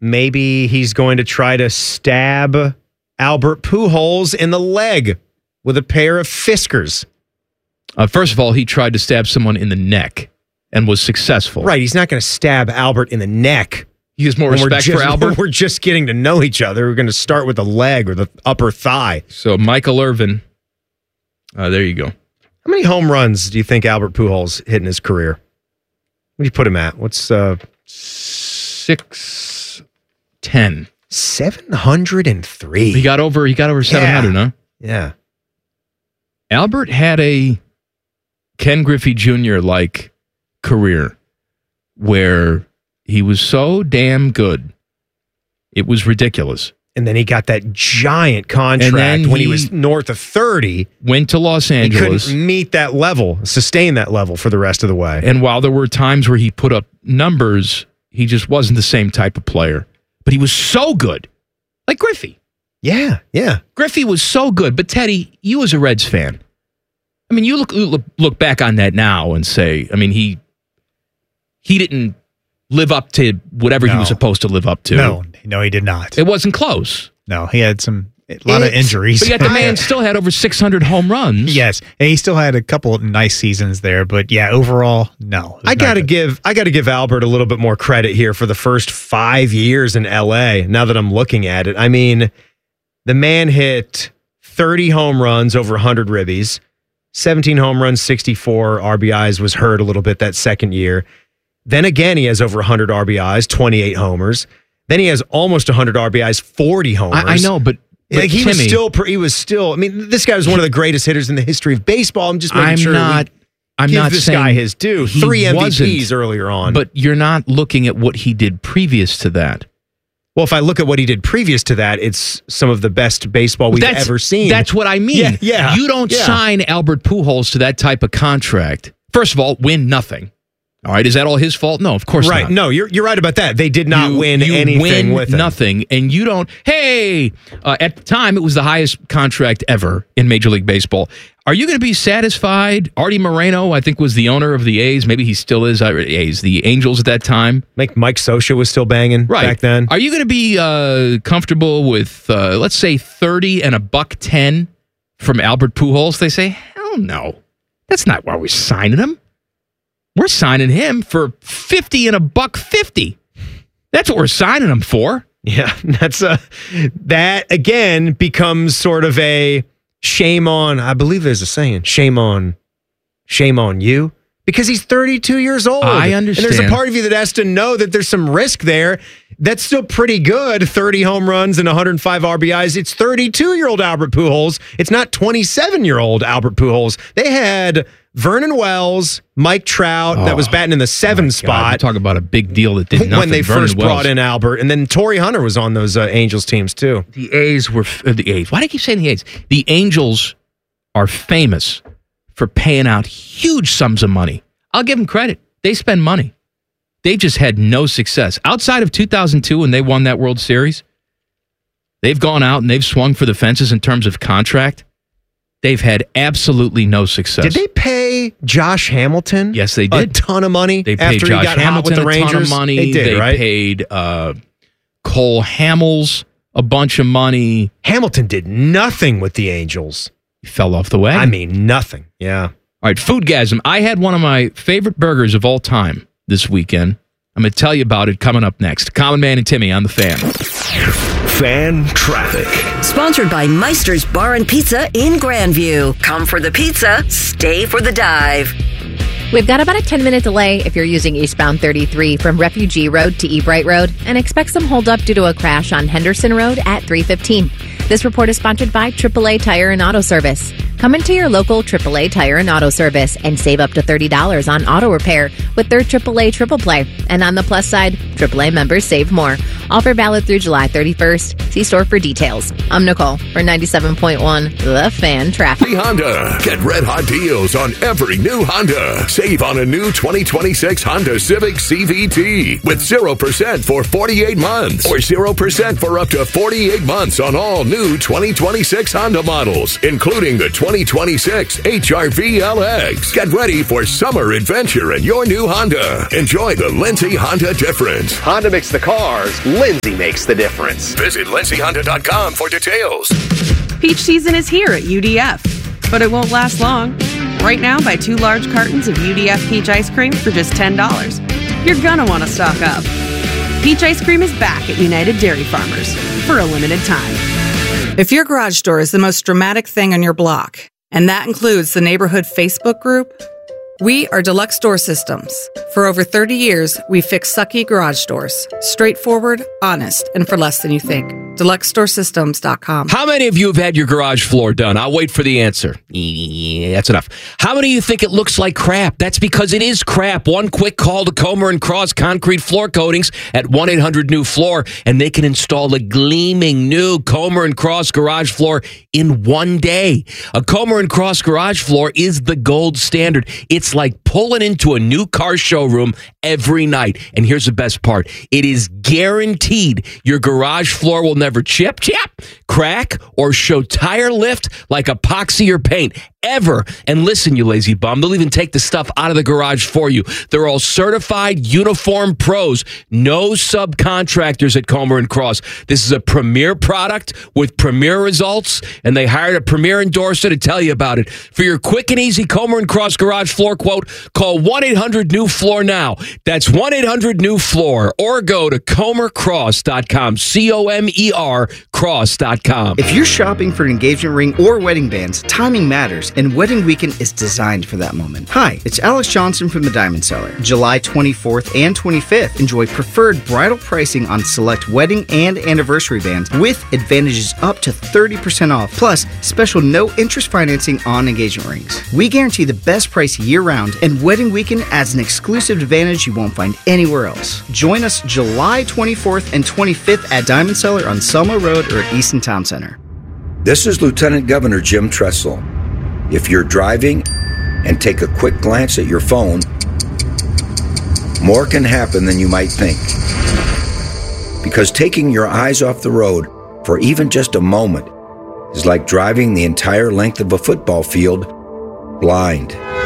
maybe he's going to try to stab Albert Pujols in the leg with a pair of Fiskars. First of all, he tried to stab someone in the neck and was successful. Right, he's not going to stab Albert in the neck. He has more respect for Albert. We're just getting to know each other. We're going to start with the leg or the upper thigh. So Michael Irvin, there you go. How many home runs do you think Albert Pujols hit in his career? What do you put him at? What's 610? 703. He got over 700, huh? Yeah. Albert had a Ken Griffey Jr. like career where he was so damn good. It was ridiculous. And then he got that giant contract when he was north of 30. Went to Los Angeles. He couldn't meet that level, sustain that level for the rest of the way. And while there were times where he put up numbers, he just wasn't the same type of player. But he was so good. Like Griffey. Yeah. Griffey was so good. But Teddy, you as a Reds fan, I mean, you look back on that now and say, I mean, he didn't live up to whatever he was supposed to live up to. No, he did not. It wasn't close. No, he had a lot of injuries. But yet the man still had over 600 home runs. Yes, and he still had a couple of nice seasons there. But yeah, overall, no. I got to give Albert a little bit more credit here for the first 5 years in L.A. Now that I'm looking at it, I mean, the man hit 30 home runs, over 100 ribbies, 17 home runs, 64 RBIs, was hurt a little bit that second year. Then again, he has over 100 RBIs, 28 homers. Then he has almost 100 RBIs, 40 homers. I know, but like he was still. I mean, this guy was one of the greatest hitters in the history of baseball. I'm just making sure I'm give not this saying guy his due. 3 MVPs earlier on. But you're not looking at what he did previous to that. Well, if I look at what he did previous to that, it's some of the best baseball we've ever seen. That's what I mean. Yeah. You don't sign Albert Pujols to that type of contract. First of all, win nothing. All right, is that all his fault? No, of course not. Right, no, you're right about that. They did not win anything with him. Nothing, and you don't. Hey, at the time, it was the highest contract ever in Major League Baseball. Are you going to be satisfied? Artie Moreno, I think, was the owner of the A's. Maybe he still is. The Angels at that time. Mike Scioscia was still banging back then. Are you going to be comfortable with, let's say, 30 and $110 from Albert Pujols? They say, hell no. That's not why we're signing him. We're signing him for 50 and $150. That's what we're signing him for. Yeah, that again becomes sort of a shame on. I believe there's a saying, shame on you, because he's 32 years old. I understand. And there's a part of you that has to know that there's some risk there. That's still pretty good. 30 home runs and 105 RBIs. It's 32-year-old Albert Pujols. It's not 27-year-old Albert Pujols. They had Vernon Wells, Mike Trout, that was batting in the 7 spot. Talk about a big deal that did nothing. When they first brought in Albert. And then Torrey Hunter was on those Angels teams, too. The A's were... the A's. Why do I keep saying the A's? The Angels are famous for paying out huge sums of money. I'll give them credit. They spend money. They just had no success. Outside of 2002 when they won that World Series, they've gone out and they've swung for the fences in terms of contract. They've had absolutely no success. Did they pay Josh Hamilton? Yes, they did. A ton of money. They paid after Josh he got Hamilton hot with the Rangers. A ton of money. They did, right? Paid Cole Hamels a bunch of money. Hamilton did nothing with the Angels. He fell off the wagon. I mean, nothing. Yeah. All right, Foodgasm. I had one of my favorite burgers of all time this weekend. I'm going to tell you about it coming up next. Common Man and Timmy on The Fan. Fan Traffic. Sponsored by Meister's Bar and Pizza in Grandview. Come for the pizza, stay for the dive. We've got about a 10-minute delay if you're using eastbound 33 from Refugee Road to Ebright Road, and expect some holdup due to a crash on Henderson Road at 3:15. This report is sponsored by AAA Tire and Auto Service. Come into your local AAA Tire and Auto Service and save up to $30 on auto repair with their AAA Triple Play. And on the plus side, AAA members save more. Offer valid through July 31st. See store for details. I'm Nicole for 97.1 The Fan Traffic. Honda. Get red hot deals on every new Honda. Save on a new 2026 Honda Civic CVT with 0% for 48 months or 0% for up to 48 months on all new 2026 Honda models, including the 2026 HR-V LX. Get ready for summer adventure in your new Honda. Enjoy the Lindsay Honda difference. difference. Honda makes the cars, Lindsay makes the difference. Visit LindsayHonda.com for details. Peach season is here at UDF, but it won't last long. Right now, buy 2 large cartons of UDF peach ice cream for just $10. You're gonna want to stock up. Peach ice cream is back at United Dairy Farmers for a limited time. If your garage door is the most dramatic thing on your block, and that includes the neighborhood Facebook group, we are Deluxe Door Systems. For over 30 years, we fix sucky garage doors. Straightforward, honest, and for less than you think. DeluxeDoorSystems.com. How many of you have had your garage floor done? I'll wait for the answer. That's enough. How many of you think it looks like crap? That's because it is crap. One quick call to Comer & Cross Concrete Floor Coatings at 1-800-NEW-FLOOR, and they can install a gleaming new Comer & Cross garage floor in one day. A Comer & Cross garage floor is the gold standard. It's like pulling into a new car showroom every night. And here's the best part. It is guaranteed your garage floor will never chip, crack, or show tire lift like epoxy or paint. Ever. And listen, you lazy bum, they'll even take the stuff out of the garage for you. They're all certified uniform pros. No subcontractors at Comer & Cross. This is a premier product with premier results, and they hired a premier endorser to tell you about it. For your quick and easy Comer & Cross garage floor quote, call 1-800-NEW-FLOOR now. That's 1-800-NEW-FLOOR, or go to ComerCross.com, COMER cross.com. If you're shopping for an engagement ring or wedding bands, timing matters, and Wedding Weekend is designed for that moment. Hi, it's Alex Johnson from the Diamond Cellar. July 24th and 25th, enjoy preferred bridal pricing on select wedding and anniversary bands with advantages up to 30% off, plus special no-interest financing on engagement rings. We guarantee the best price year-round, and Wedding Weekend adds an exclusive advantage you won't find anywhere else. Join us July 24th and 25th at Diamond Cellar on Selma Road or at Easton Town Center. This is Lieutenant Governor Jim Tressel. If you're driving and take a quick glance at your phone, more can happen than you might think. Because taking your eyes off the road for even just a moment is like driving the entire length of a football field blind.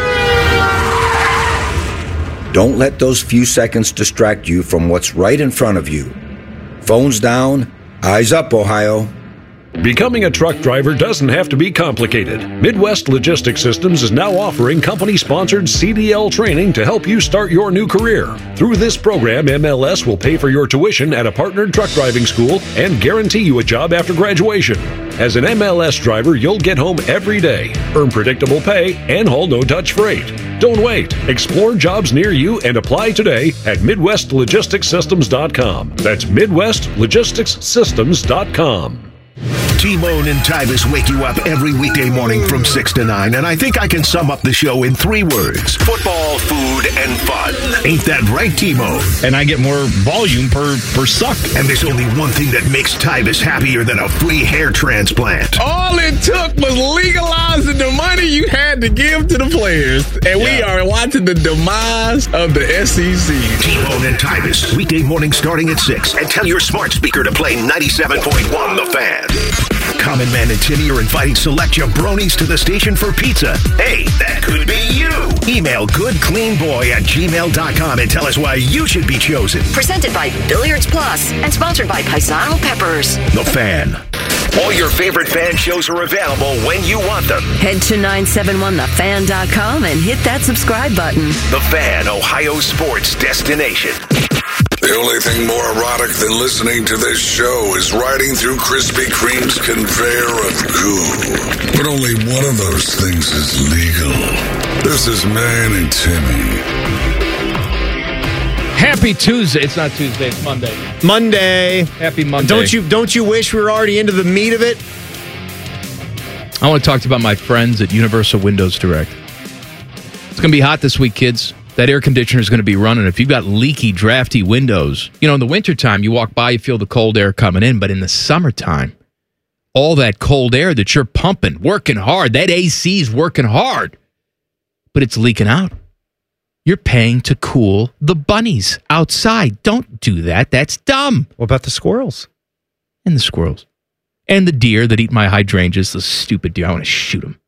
Don't let those few seconds distract you from what's right in front of you. Phones down, eyes up, Ohio. Becoming a truck driver doesn't have to be complicated. Midwest Logistics Systems is now offering company-sponsored CDL training to help you start your new career. Through this program, MLS will pay for your tuition at a partnered truck driving school and guarantee you a job after graduation. As an MLS driver, you'll get home every day, earn predictable pay, and haul no Dutch freight. Don't wait. Explore jobs near you and apply today at MidwestLogisticsSystems.com. That's MidwestLogisticsSystems.com. T-Bone and Tybus wake you up every weekday morning from 6 to 9, and I think I can sum up the show in 3 words. Football, food, and fun. Ain't that right, T-Bone? And I get more volume per suck. And there's only one thing that makes Tybus happier than a free hair transplant. All it took was legalizing the money you had to give to the players. And we are watching the demise of the SEC. T-Bone and Tybus, weekday morning starting at 6. And tell your smart speaker to play 97.1 The Fan. Common Man and Timmy are inviting select jabronis to the station for pizza. Hey, that could be you. Email goodcleanboy@gmail.com and tell us why you should be chosen. Presented by Billiards Plus and sponsored by Paisano Peppers. The Fan. All your favorite fan shows are available when you want them. Head to 971thefan.com and hit that subscribe button. The Fan, Ohio sports destination. The only thing more erotic than listening to this show is riding through Krispy Kreme's conveyor of goo. But only one of those things is legal. This is Man and Timmy. Happy Tuesday. It's not Tuesday, it's Monday. Monday. Happy Monday. Don't you wish we were already into the meat of it? I want to talk about my friends at Universal Windows Direct. It's going to be hot this week, kids. That air conditioner is going to be running. If you've got leaky, drafty windows, in the wintertime, you walk by, you feel the cold air coming in. But in the summertime, all that cold air that you're pumping, working hard, that AC is working hard, but it's leaking out. You're paying to cool the bunnies outside. Don't do that. That's dumb. What about the squirrels? And the squirrels. And the deer that eat my hydrangeas, the stupid deer. I want to shoot them.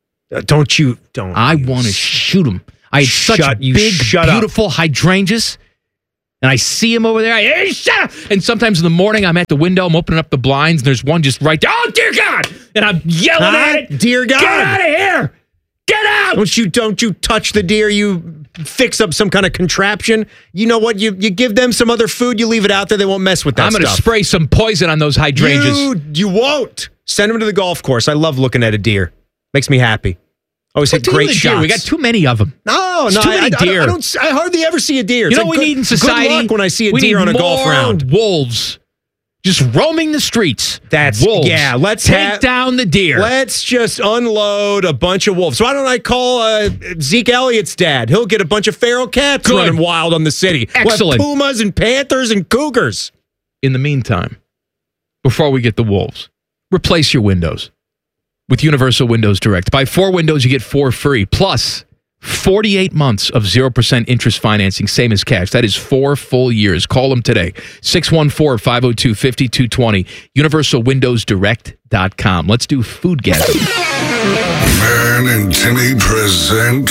Don't. I want to shoot them. I had such big, beautiful hydrangeas. And I see him over there. Hey, shut up! And sometimes in the morning, I'm at the window. I'm opening up the blinds, and there's one just right there. Oh, dear God! And I'm yelling at it. Dear God! Get out of here! Get out! Don't you touch the deer. You fix up some kind of contraption. You know what? You give them some other food. You leave it out there. They won't mess with that I'm stuff. going to spray some poison on those hydrangeas. You won't. Send them to the golf course. I love looking at a deer. Makes me happy. Always hit great shots. Deer? We got too many of them. No, Too many deer. I hardly ever see a deer. You know what we need in society? Good luck when I see a deer on a golf round. Wolves. Just roaming the streets. That's wolves. Yeah, let's take down the deer. Let's just unload a bunch of wolves. Why don't I call Zeke Elliott's dad? He'll get a bunch of feral cats running wild on the city. Excellent. We'll have pumas and panthers and cougars. In the meantime, before we get the wolves, replace your windows with Universal Windows Direct. Buy 4 windows, you get 4 free. Plus 48 months of 0% interest financing, same as cash. That is 4 full years. Call them today. 614-502-5220. UniversalWindowsDirect.com. Let's do food gasm. Man and Timmy present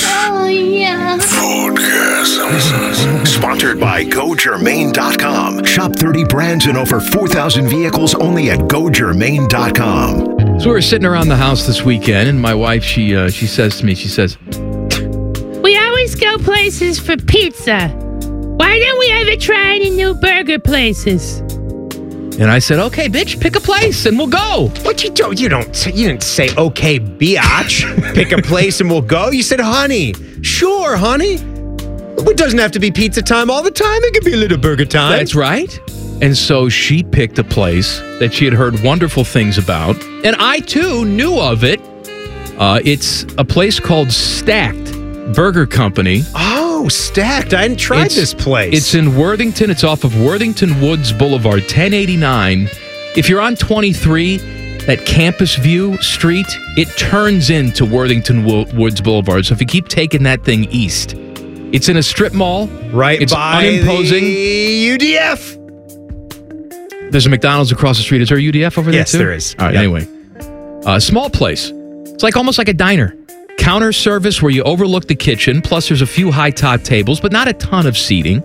Foodgasms. Sponsored by GoGermain.com. Shop 30 brands and over 4,000 vehicles only at GoGermain.com. So we were sitting around the house this weekend, and my wife, she says to me, we always go places for pizza. Why don't we ever try any new burger places? And I said, okay, bitch, pick a place and we'll go. What you didn't say, okay, biatch, pick a place and we'll go. You said, honey. Sure, honey. It doesn't have to be pizza time all the time. It could be a little burger time. That's right. And so she picked a place that she had heard wonderful things about. And I, too, knew of it. It's a place called Stacked Burger Company. Oh, Stacked. I hadn't tried this place. It's in Worthington. It's off of Worthington Woods Boulevard, 1089. If you're on 23, that Campus View Street, it turns into Worthington Woods Boulevard. So if you keep taking that thing east, it's in a strip mall. Right it's by unimposing. The UDF. There's a McDonald's across the street. Is there a UDF over there, too? Yes, there is. All right, anyway. Small place. It's almost like a diner. Counter service where you overlook the kitchen, plus there's a few high-top tables, but not a ton of seating.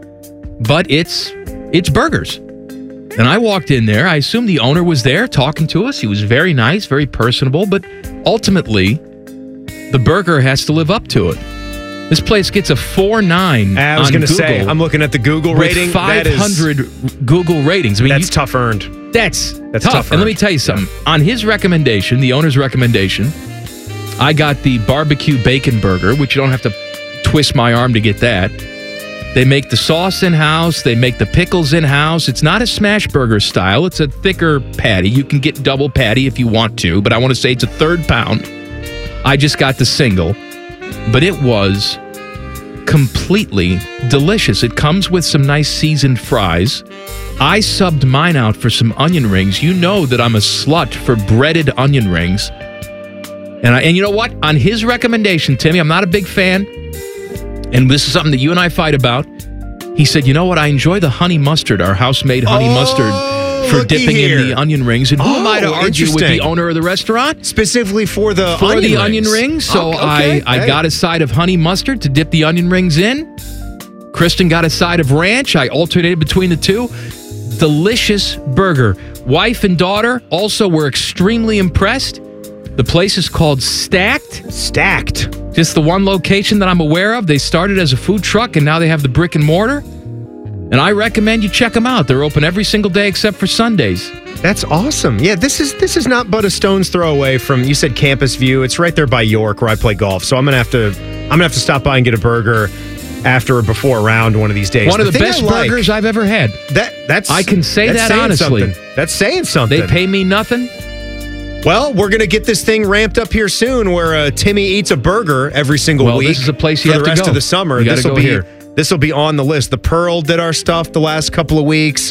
But it's burgers. And I walked in there. I assumed the owner was there talking to us. He was very nice, very personable, but ultimately, the burger has to live up to it. This place gets a 4.9 I was going to say, I'm looking at the Google rating. With 500 Google ratings. I mean, that's tough earned. That's tough tough. And let me tell you something. On his recommendation, the owner's recommendation, I got the barbecue bacon burger, which you don't have to twist my arm to get that. They make the sauce in-house. They make the pickles in-house. It's not a smash burger style. It's a thicker patty. You can get double patty if you want to, but I want to say it's a 1/3 pound. I just got the single, but it was completely delicious. It comes with some nice seasoned fries. I subbed mine out for some onion rings. You know that I'm a slut for breaded onion rings. And you know what? On his recommendation, Timmy, I'm not a big fan, and this is something that you and I fight about. He said, you know what? I enjoy the honey mustard, our house-made honey mustard, for dipping in the onion rings. And who am I to argue with the owner of the restaurant? Specifically for the onion rings. So I got a side of honey mustard to dip the onion rings in. Kristen got a side of ranch. I alternated between the two. Delicious burger. Wife and daughter also were extremely impressed. The place is called Stacked. Stacked. Just the one location that I'm aware of. They started as a food truck, and now they have the brick and mortar. And I recommend you check them out. They're open every single day except for Sundays. That's awesome. Yeah, this is not but a stone's throw away from, you said Campus View. It's right there by York where I play golf. So I'm gonna have to stop by and get a burger after or before a round one of these days. One of the best burgers I've ever had. I can say that honestly. That's saying something. They pay me nothing. Well, we're going to get this thing ramped up here soon where Timmy eats a burger every single week. This is a place you for have the to rest go. of the summer. This will be on the list. The Pearl did our stuff the last couple of weeks.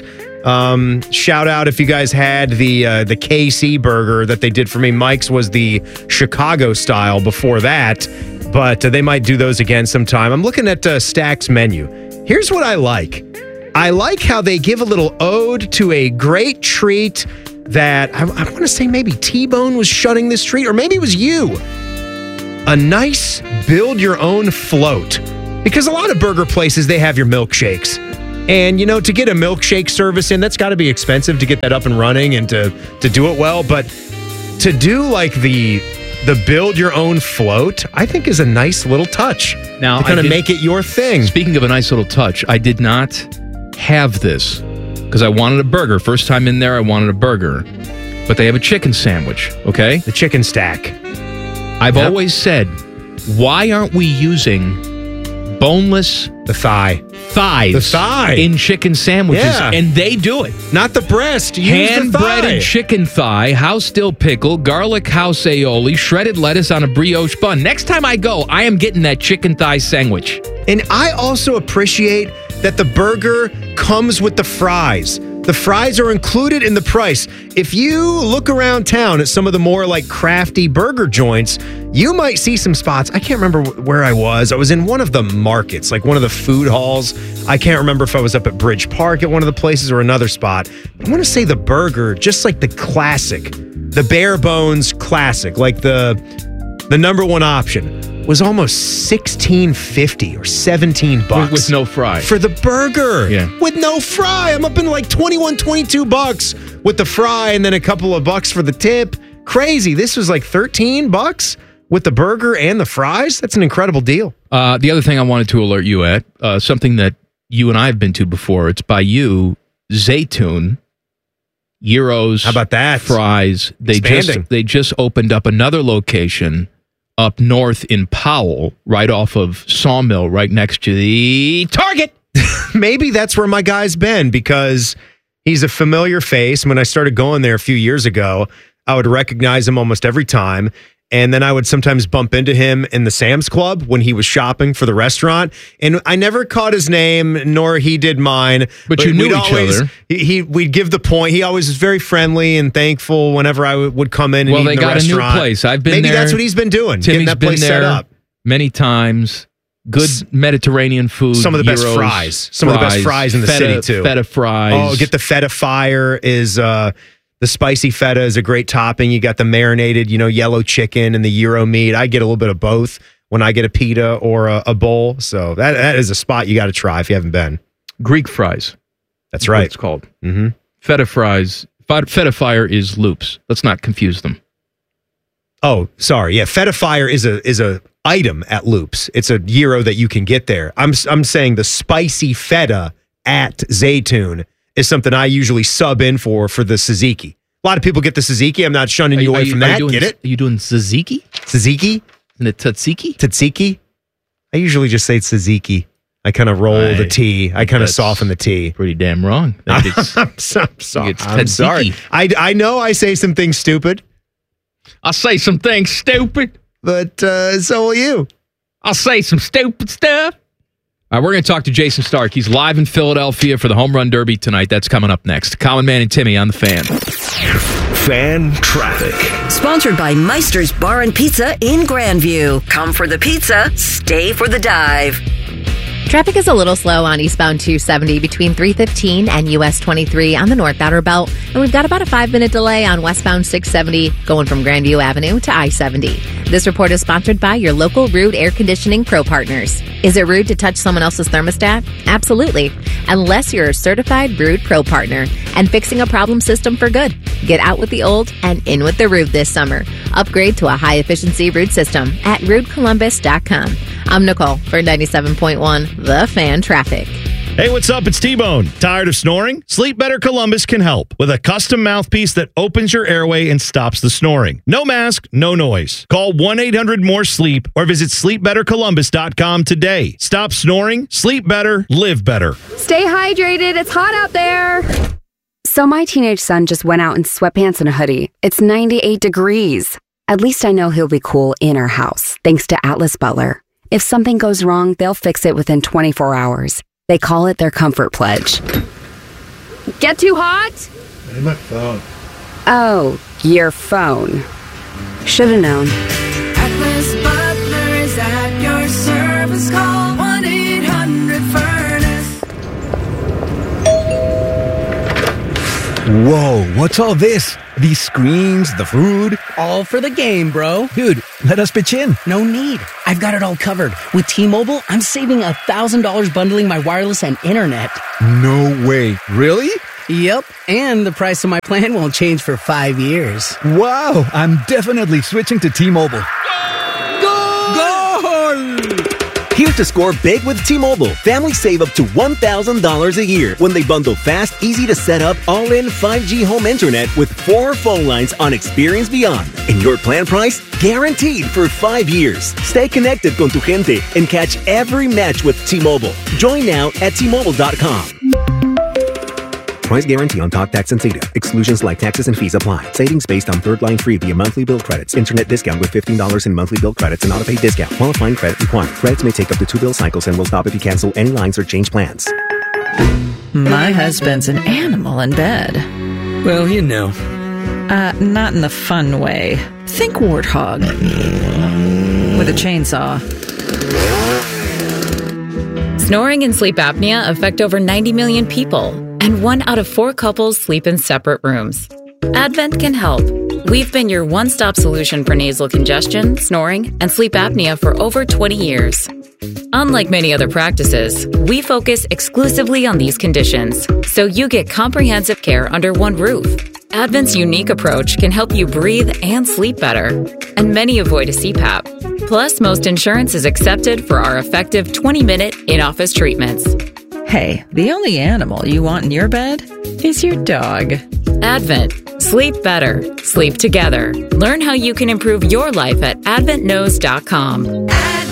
Shout out if you guys had the KC burger that they did for me. Mike's was the Chicago style before that, but they might do those again sometime. I'm looking at Stack's menu. Here's what I like. I like how they give a little ode to a great treat that I want to say maybe T-Bone was shutting this treat, or maybe it was you. A nice build your own float. Because a lot of burger places, they have your milkshakes. And, to get a milkshake service in, that's got to be expensive to get that up and running and to do it well. But to do like the build your own float, I think is a nice little touch. Now, to kind of make it your thing. Speaking of a nice little touch, I did not have this because I wanted a burger. First time in there, I wanted a burger. But they have a chicken sandwich, okay? The chicken stack. I've always said, why aren't we using boneless thighs in chicken sandwiches? Yeah. And they do it. Not the breast. Hand-breaded chicken thigh, house dill pickle, garlic house aioli, shredded lettuce on a brioche bun. Next time I go, I am getting that chicken thigh sandwich. And I also appreciate that the burger comes with the fries. The fries are included in the price. If you look around town at some of the more like crafty burger joints, you might see some spots. I can't remember where I was. I was in one of the markets, like one of the food halls. I can't remember if I was up at Bridge Park at one of the places or another spot. But I want to say the burger, just like the classic, the bare bones classic, like the number one option, was almost $16.50 or $17 with no fry for the burger. Yeah, with no fry. I'm up in like $21-22 with the fry, and then a couple of bucks for the tip. Crazy. This was like $13 with the burger and the fries. That's an incredible deal. The other thing I wanted to alert you at, something that you and I have been to before. It's by you, Zaytoon. Gyros. How about that? Fries. They just opened up another location up north in Powell, right off of Sawmill, right next to the Target. Maybe that's where my guy's been, because he's a familiar face. When I started going there a few years ago, I would recognize him almost every time. And then I would sometimes bump into him in the Sam's Club when he was shopping for the restaurant. And I never caught his name, nor he did mine. But you knew each other. We'd give the point. He always was very friendly and thankful whenever I would come in and eat in the restaurant. Well, they got a new place. I've been Maybe there. Maybe that's what he's been doing, Timmy's getting that place been there set up. Many times. Good Mediterranean food. Some of the best fries. Some of the best fries in the city, too. Feta fries. Oh, get the feta fire is... the spicy feta is a great topping. You got the marinated, yellow chicken and the gyro meat. I get a little bit of both when I get a pita or a bowl. So that is a spot you got to try if you haven't been. Greek fries. That's right. It's called. Mm-hmm. Feta fries. Feta fire is loops. Let's not confuse them. Oh, sorry. Yeah, feta fire is a item at Loops. It's a gyro that you can get there. I'm saying the spicy feta at Zaytoon is something I usually sub in for the tzatziki. A lot of people get the tzatziki. I'm not shunning you away from that. Get it? Are you doing tzatziki? Tzatziki? And the tzatziki? Tzatziki? I usually just say tzatziki. I kind of roll the T. I kind of soften the T. Pretty damn wrong. I'm sorry. I know I say some things stupid. I'll say some things stupid. But so will you. I'll say some stupid stuff. All right, we're going to talk to Jason Stark. He's live in Philadelphia for the Home Run Derby tonight. That's coming up next. Common Man and Timmy on the Fan. Fan Traffic. Sponsored by Meister's Bar and Pizza in Grandview. Come for the pizza, stay for the dive. Traffic is a little slow on eastbound 270 between 315 and US 23 on the North Outer Belt. And we've got about a 5-minute delay on westbound 670 going from Grandview Avenue to I-70. This report is sponsored by your local Rude Air Conditioning Pro Partners. Is it rude to touch someone else's thermostat? Absolutely. Unless you're a certified Rude Pro Partner and fixing a problem system for good. Get out with the old and in with the Rude this summer. Upgrade to a high-efficiency Rude system at rudecolumbus.com. I'm Nicole for 97.1 The Fan Traffic. Hey, what's up? It's T-Bone. Tired of snoring? Sleep Better Columbus can help with a custom mouthpiece that opens your airway and stops the snoring. No mask, no noise. Call 1-800-MORE-SLEEP or visit sleepbettercolumbus.com today. Stop snoring, sleep better, live better. Stay hydrated. It's hot out there. So my teenage son just went out in sweatpants and a hoodie. It's 98 degrees. At least I know he'll be cool in our house, thanks to Atlas Butler. If something goes wrong, they'll fix it within 24 hours. They call it their Comfort Pledge. Get too hot? Hey, my phone. Oh, your phone. Should've known. Atlas Butler is at your service. Call 1-800-FURNACE. Whoa, what's all this? These screens, the food? All for the game, bro. Dude, let us pitch in. No need. I've got it all covered. With T-Mobile, I'm saving $1,000 bundling my wireless and internet. No way. Really? Yep, and the price of my plan won't change for 5 years. Wow, I'm definitely switching to T-Mobile. Here's to score big with T-Mobile. Families save up to $1,000 a year when they bundle fast, easy to set up, all-in 5G home internet with 4 phone lines on Experience Beyond. And your plan price? Guaranteed for 5 years. Stay connected con tu gente and catch every match with T-Mobile. Join now at T-Mobile.com. Price guarantee on talk, text, and data. Exclusions like taxes and fees apply. Savings based on third line free via monthly bill credits. Internet discount with $15 in monthly bill credits and auto-pay discount. Qualifying credit required. Credits may take up to 2 bill cycles and will stop if you cancel any lines or change plans. My husband's an animal in bed. Well, you know. Not in the fun way. Think warthog. With a chainsaw. Snoring and sleep apnea affect over 90 million people. And 1 out of 4 couples sleep in separate rooms. Advent can help. We've been your one-stop solution for nasal congestion, snoring, and sleep apnea for over 20 years. Unlike many other practices, we focus exclusively on these conditions, so you get comprehensive care under one roof. Advent's unique approach can help you breathe and sleep better, and many avoid a CPAP. Plus, most insurance is accepted for our effective 20-minute in-office treatments. Hey, the only animal you want in your bed is your dog. Advent. Sleep better. Sleep together. Learn how you can improve your life at adventknows.com.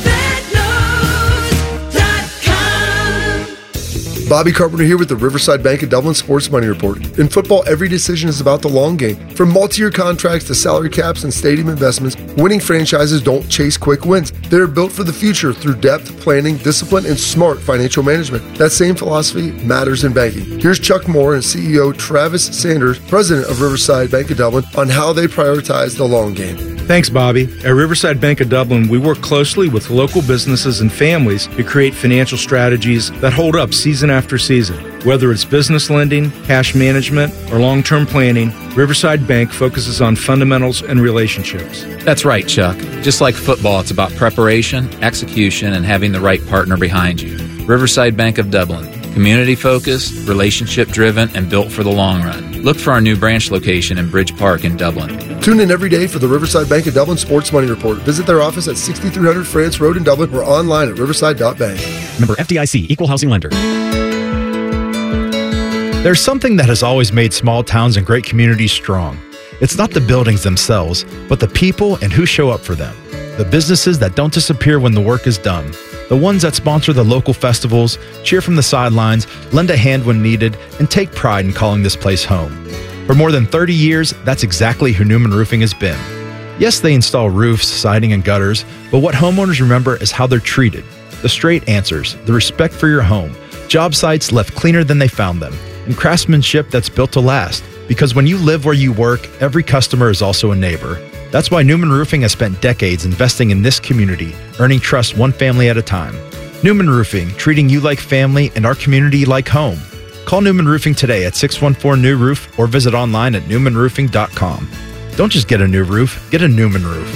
Bobby Carpenter here with the Riverside Bank of Dublin Sports Money Report. In football, every decision is about the long game. From multi-year contracts to salary caps and stadium investments, winning franchises don't chase quick wins. They're built for the future through depth, planning, discipline, and smart financial management. That same philosophy matters in banking. Here's Chuck Moore and CEO Travis Sanders, president of Riverside Bank of Dublin, on how they prioritize the long game. Thanks, Bobby. At Riverside Bank of Dublin, we work closely with local businesses and families to create financial strategies that hold up season after season. Whether it's business lending, cash management, or long-term planning, Riverside Bank focuses on fundamentals and relationships. That's right, Chuck. Just like football, it's about preparation, execution, and having the right partner behind you. Riverside Bank of Dublin. Community-focused, relationship-driven, and built for the long run. Look for our new branch location in Bridge Park in Dublin. Tune in every day for the Riverside Bank of Dublin Sports Money Report. Visit their office at 6300 France Road in Dublin or online at riverside.bank. Member FDIC, Equal Housing Lender. There's something that has always made small towns and great communities strong. It's not the buildings themselves, but the people and who show up for them. The businesses that don't disappear when the work is done. The ones that sponsor the local festivals, cheer from the sidelines, lend a hand when needed, and take pride in calling this place home. For more than 30 years, that's exactly who Newman Roofing has been. Yes, they install roofs, siding, and gutters, but what homeowners remember is how they're treated. The straight answers, the respect for your home, job sites left cleaner than they found them, and craftsmanship that's built to last. Because when you live where you work, every customer is also a neighbor. That's why Newman Roofing has spent decades investing in this community, earning trust one family at a time. Newman Roofing, treating you like family and our community like home. Call Newman Roofing today at 614-NEW-ROOF or visit online at newmanroofing.com. Don't just get a new roof, get a Newman roof.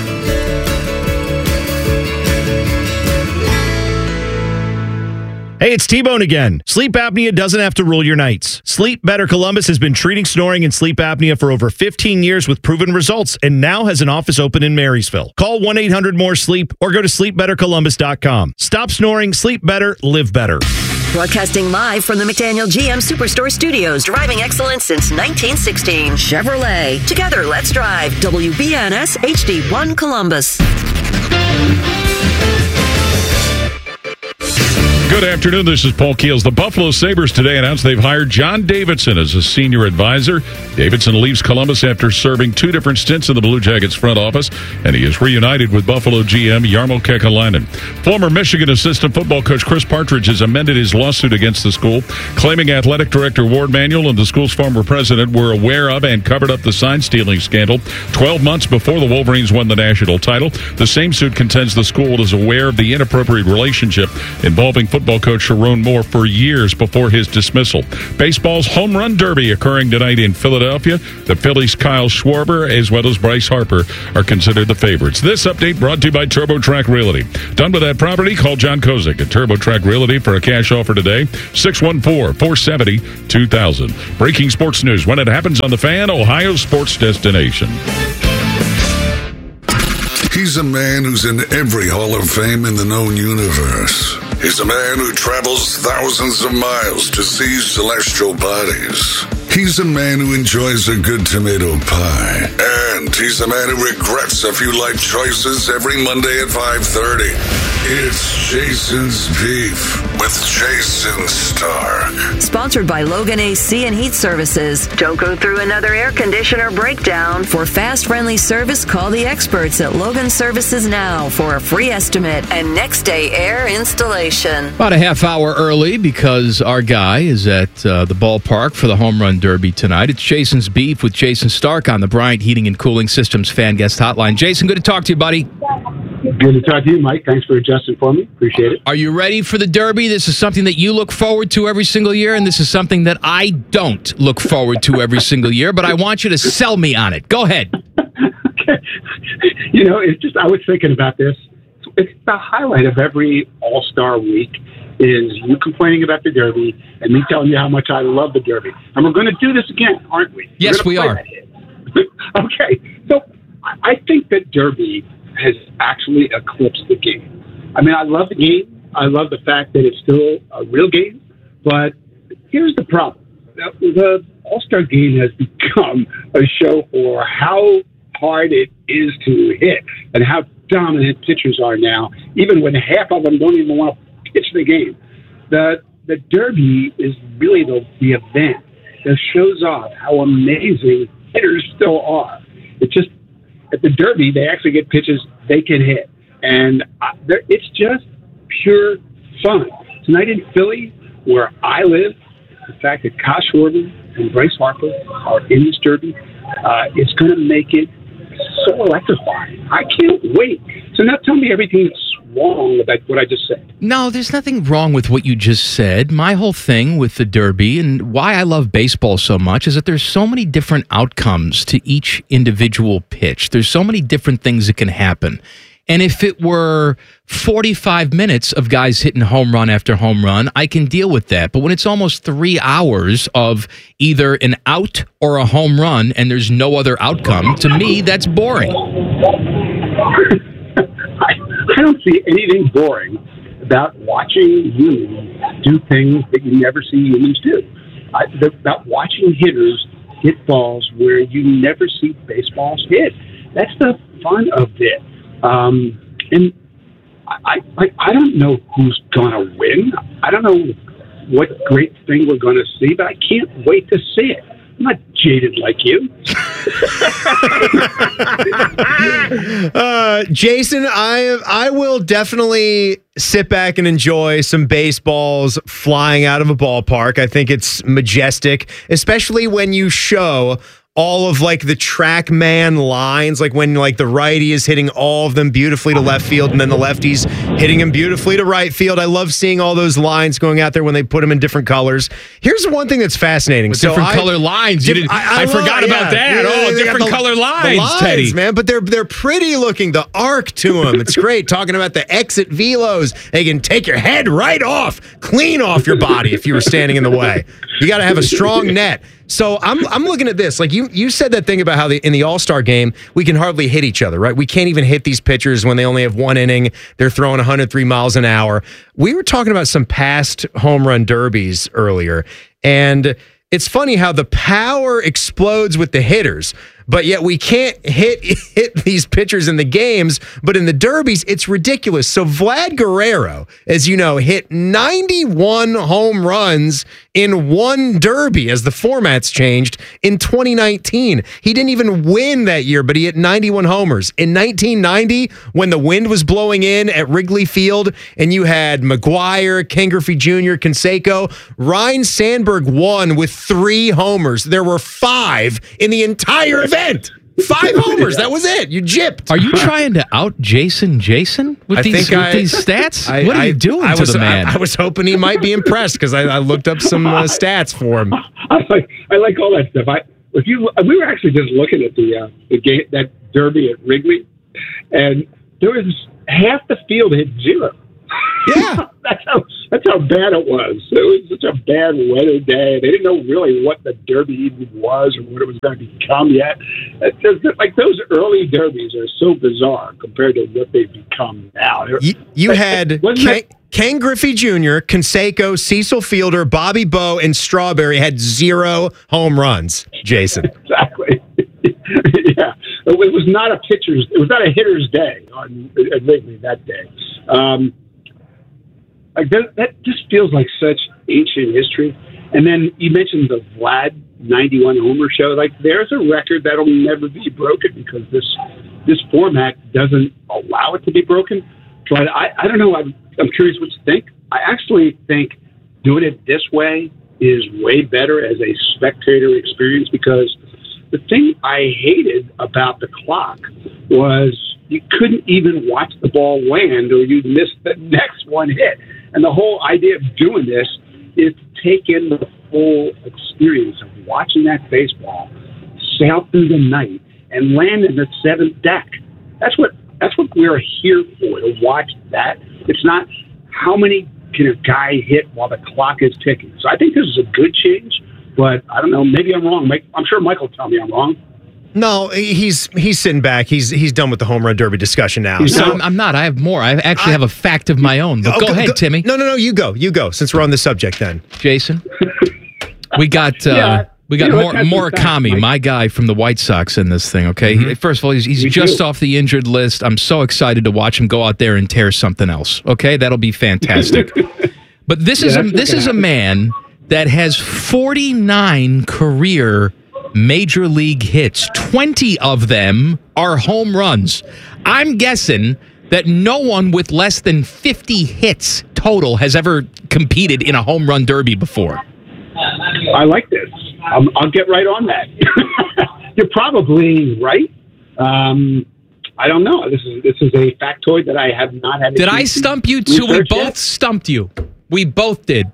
Hey, it's T-Bone again. Sleep apnea doesn't have to rule your nights. Sleep Better Columbus has been treating snoring and sleep apnea for over 15 years with proven results and now has an office open in Marysville. Call 1-800-MORE-SLEEP or go to sleepbettercolumbus.com. Stop snoring, sleep better, live better. Broadcasting live from the McDaniel GM Superstore Studios, driving excellence since 1916. Chevrolet. Together, let's drive. WBNS HD1 Columbus. Good afternoon. This is Paul Keels. The Buffalo Sabres today announced they've hired John Davidson as a senior advisor. Davidson leaves Columbus after serving 2 different stints in the Blue Jackets front office, and he is reunited with Buffalo GM Jarmo Kekalainen. Former Michigan assistant football coach Chris Partridge has amended his lawsuit against the school, claiming athletic director Ward Manuel and the school's former president were aware of and covered up the sign-stealing scandal 12 months before the Wolverines won the national title. The same suit contends the school is aware of the inappropriate relationship involving football coach Sharon Moore for years before his dismissal. Baseball's Home Run Derby occurring tonight in Philadelphia. The Phillies' Kyle Schwarber as well as Bryce Harper are considered the favorites. This update brought to you by TurboTrack Realty. Done with that property? Call John Kozik at TurboTrack Realty for a cash offer today. 614-470-2000. Breaking sports news when it happens on The Fan, Ohio sports destination. He's a man who's in every Hall of Fame in the known universe. He's a man who travels thousands of miles to see celestial bodies. He's a man who enjoys a good tomato pie. And he's a man who regrets a few life choices every Monday at 5:30. It's Jason's Beef with Jason Stark. Sponsored by Logan AC and Heat Services. Don't go through another air conditioner breakdown. For fast, friendly service, call the experts at Logan Services now for a free estimate and next day air installation. About a half hour early because our guy is at the ballpark for the Home Run Derby tonight. It's Jason's Beef with Jason Stark on the Bryant Heating and Cooling Systems Fan Guest Hotline. Jason, good to talk to you, buddy. Good to talk to you, Mike. Thanks for adjusting for me. Appreciate it. Are you ready for the Derby? This is something that you look forward to every single year, and this is something that I don't look forward to every single year, but I want you to sell me on it. Go ahead. Okay. You know, it's just, I was thinking about this. It's the highlight of every All-Star week is you complaining about the Derby and me telling you how much I love the Derby. And we're going to do this again, aren't we? Yes, we are. Okay. So I think that Derby has actually eclipsed the game. I mean, I love the game. I love the fact that it's still a real game. But here's the problem. The All-Star game has become a show for how hard it is to hit and how dominant pitchers are now, even when half of them don't even want to pitch the game. The Derby is really the event that shows off how amazing hitters still are. It's just, at the Derby, they actually get pitches they can hit. And it's just pure fun. Tonight in Philly, where I live, the fact that Kyle Schwarber and Bryce Harper are in this Derby, it's going to make it so electrifying. I can't wait. So now tell me everything that's wrong about what I just said. No, there's nothing wrong with what you just said. My whole thing with the Derby and why I love baseball so much is that there's so many different outcomes to each individual pitch. There's so many different things that can happen. And if it were 45 minutes of guys hitting home run after home run, I can deal with that. But when it's almost 3 hours of either an out or a home run and there's no other outcome, to me, that's boring. I don't see anything boring about watching humans do things that you never see humans do. About watching hitters hit balls where you never see baseballs hit. That's the fun of it. And I don't know who's going to win. I don't know what great thing we're going to see, but I can't wait to see it. I'm not jaded like you. Jason, I will definitely sit back and enjoy some baseballs flying out of a ballpark. I think it's majestic, especially when you show all of like the track man lines, like when like the righty is hitting all of them beautifully to left field and then the lefty's hitting them beautifully to right field. I love seeing all those lines going out there when they put them in different colors. Here's one thing that's fascinating. With different color lines. I forgot about that. Yeah, different color lines, Teddy. Man, but they're pretty looking. The arc to them. It's great. Talking about the exit velos. They can take your head right off, clean off your body if you were standing in the way. You got to have a strong net. So I'm looking at this. Like you said that thing about how in the All-Star game, we can hardly hit each other, right? We can't even hit these pitchers when they only have one inning. They're throwing 103 miles an hour. We were talking about some past home run derbies earlier, and it's funny how the power explodes with the hitters, but yet we can't hit these pitchers in the games, but in the derbies, it's ridiculous. So Vlad Guerrero, as you know, hit 91 home runs in one derby as the format's changed in 2019. He didn't even win that year, but he hit 91 homers. In 1990, when the wind was blowing in at Wrigley Field and you had McGuire, Ken Griffey Jr., Canseco, Ryne Sandberg won with 3 homers. There were 5 in the entire event. 5 homers. That was it. You gypped. Are you trying to out Jason with these stats? What are you doing to the man? I was hoping he might be impressed because I looked up some stats for him. I like all that stuff. We were actually just looking at the game, that derby at Wrigley, and there was half the field hit 0. Yeah, that's how bad it was. It was such a bad weather day. They didn't know really what the derby even was or what it was going to become yet. It's just, like, those early derbies are so bizarre compared to what they've become now. You had Ken Griffey Jr., Canseco, Cecil Fielder, Bobby Bowe, and Strawberry had 0 home runs, Jason. Exactly. Yeah. It was not a hitter's day at Wrigley that day. Like that just feels like such ancient history. And then you mentioned the Vlad 91 homer show. Like, there's a record that'll never be broken because this format doesn't allow it to be broken. But I don't know. I'm curious what you think. I actually think doing it this way is way better as a spectator experience, because the thing I hated about the clock was you couldn't even watch the ball land or you'd miss the next one hit. And the whole idea of doing this is to take in the full experience of watching that baseball sail through the night and land in the 7th deck. That's what we're here for, to watch that. It's not how many can a guy hit while the clock is ticking. So I think this is a good change, but I don't know. Maybe I'm wrong. I'm sure Mike will tell me I'm wrong. No, he's sitting back. He's done with the home run derby discussion now. So I'm not. I have more. I actually have a fact of my own. But go ahead, Timmy. No. You go. Since we're on the subject, then, Jason, we got Murakami, my guy from the White Sox, in this thing. Okay, First of all, he's just off the injured list. I'm so excited to watch him go out there and tear something else. Okay, that'll be fantastic. But this is a man that has 49 career major league hits. 20 of them are home runs. I'm guessing that no one with less than 50 hits total has ever competed in a home run derby before. I like this. I'll get right on that. You're probably right. I don't know. This is a factoid that I have not had. Did I stump you too? We both stumped you. We both did.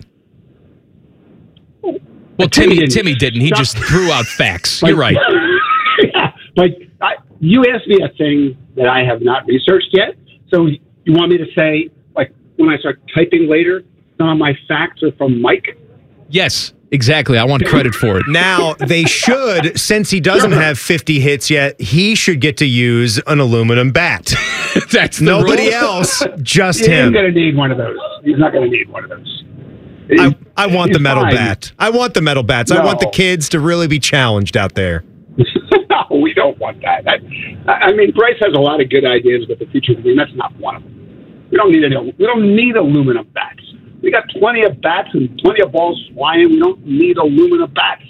Well, Timmy didn't. He just threw out facts. You're right. Yeah, but you asked me a thing that I have not researched yet. So you want me to say, like, when I start typing later, some of my facts are from Mike? Yes, exactly. I want credit for it. Now, they should, since he doesn't have 50 hits yet, he should get to use an aluminum bat. That's the nobody rule. Else, just him. He's going to need one of those. He's not going to need one of those. I want the metal bat. I want the metal bats. No. I want the kids to really be challenged out there. No, we don't want that. I mean, Bryce has a lot of good ideas about the future of the game. That's not one of them. We don't need aluminum bats. We got plenty of bats and plenty of balls flying. We don't need aluminum bats.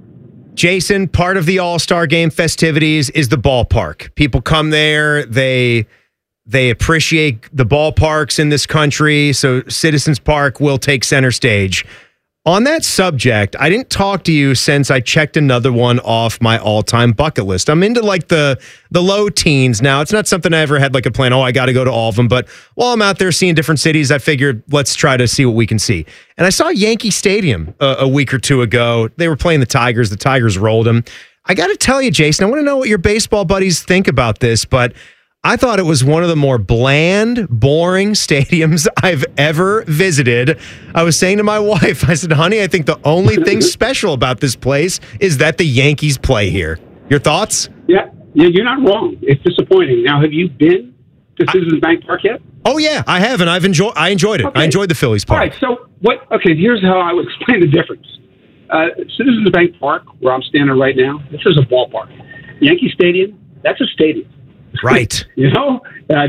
Jason, part of the All-Star Game festivities is the ballpark. People come there. They appreciate the ballparks in this country, so Citizens Park will take center stage. On that subject, I didn't talk to you since I checked another one off my all-time bucket list. I'm into like the low teens now. It's not something I ever had like a plan, I got to go to all of them. But while I'm out there seeing different cities, I figured let's try to see what we can see. And I saw Yankee Stadium a week or two ago. They were playing the Tigers. The Tigers rolled them. I got to tell you, Jason, I want to know what your baseball buddies think about this, but I thought it was one of the more bland, boring stadiums I've ever visited. I was saying to my wife, I said, honey, I think the only thing special about this place is that the Yankees play here. Your thoughts? Yeah, you're not wrong. It's disappointing. Now, have you been to Citizens Bank Park yet? Oh, yeah, I have, and I enjoyed it. Okay. I enjoyed the Phillies Park. All right, so here's how I would explain the difference. Citizens Bank Park, where I'm standing right now, this is a ballpark. Yankee Stadium, that's a stadium. Right. You know,